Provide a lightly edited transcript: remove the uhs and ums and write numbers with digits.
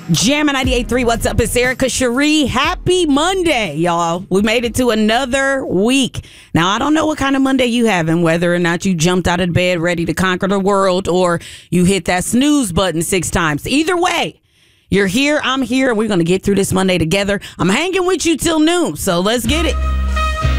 Jammin' 98.3, what's up? It's Erica Cherie. Happy Monday, y'all. We made it to another week. Now, I don't know what kind of Monday you having, whether or not you jumped out of bed ready to conquer the world or you hit that snooze button 6 times. Either way, you're here, I'm here, and we're going to get through this Monday together. I'm hanging with you till noon, so let's get it.